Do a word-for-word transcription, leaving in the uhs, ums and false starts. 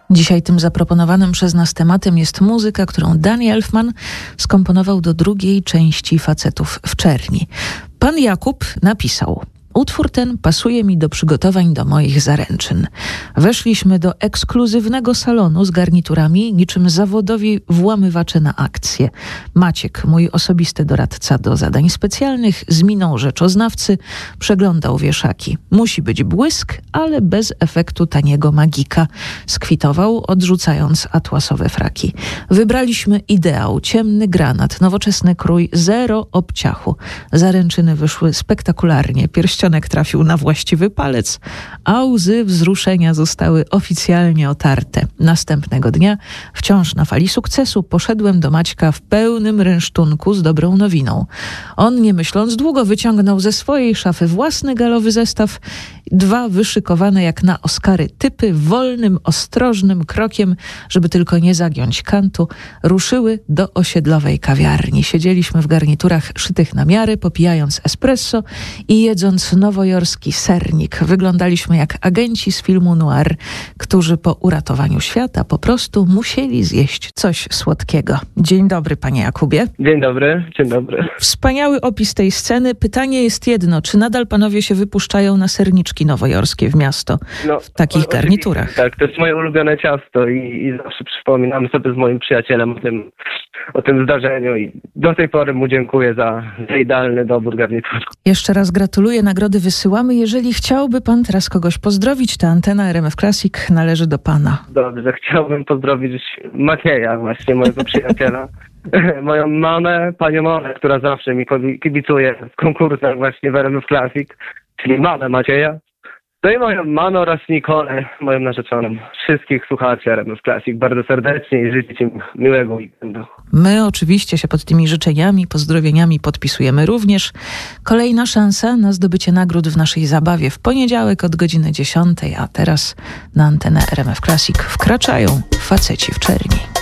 Dzisiaj tym zaproponowanym przez nas tematem jest muzyka, którą Danny Elfman skomponował do drugiej części Facetów w czerni. Pan Jakub napisał: utwór ten pasuje mi do przygotowań do moich zaręczyn. Weszliśmy do ekskluzywnego salonu z garniturami, niczym zawodowi włamywacze na akcję. Maciek, mój osobisty doradca do zadań specjalnych, z miną rzeczoznawcy przeglądał wieszaki. Musi być błysk, ale bez efektu taniego magika. Skwitował, odrzucając atłasowe fraki. Wybraliśmy ideał, ciemny granat, nowoczesny krój, zero obciachu. Zaręczyny wyszły spektakularnie. Pierścionek trafił na właściwy palec, a łzy wzruszenia zostały oficjalnie otarte. Następnego dnia, wciąż na fali sukcesu, poszedłem do Maćka w pełnym rynsztunku z dobrą nowiną. On, nie myśląc długo, wyciągnął ze swojej szafy własny galowy zestaw. Dwa wyszykowane jak na Oscary typy, wolnym, ostrożnym krokiem, żeby tylko nie zagiąć kantu, ruszyły do osiedlowej kawiarni. Siedzieliśmy w garniturach szytych na miarę, popijając espresso i jedząc nowojorski sernik. Wyglądaliśmy jak agenci z filmu noir, którzy po uratowaniu świata po prostu musieli zjeść coś słodkiego. Dzień dobry, panie Jakubie. Dzień dobry, dzień dobry. Wspaniały opis tej sceny. Pytanie jest jedno, czy nadal panowie się wypuszczają na serniczki nowojorskie w miasto no, w takich o, garniturach? Tak, to jest moje ulubione ciasto i, i zawsze przypominam sobie z moim przyjacielem o tym, o tym zdarzeniu i do tej pory mu dziękuję za, za idealny dobór garnitur. Jeszcze raz gratuluję, nagrody wysyłamy. Jeżeli chciałby pan teraz kogoś pozdrowić, ta antena R M F Classic należy do pana. Dobrze, chciałbym pozdrowić Macieja, właśnie mojego przyjaciela. Moją mamę, panią Monę, która zawsze mi kibicuje w konkursach właśnie w R M F Classic, czyli mamę Macieja. No i moją mamę oraz Nikolę, moją narzeczoną. Wszystkich słuchaczy R M F Classic bardzo serdecznie i życzę im miłego weekendu. My oczywiście się pod tymi życzeniami, pozdrowieniami podpisujemy również. Kolejna szansa na zdobycie nagród w naszej zabawie w poniedziałek od godziny dziesiątej, a teraz na antenę R M F Classic wkraczają Faceci w czerni.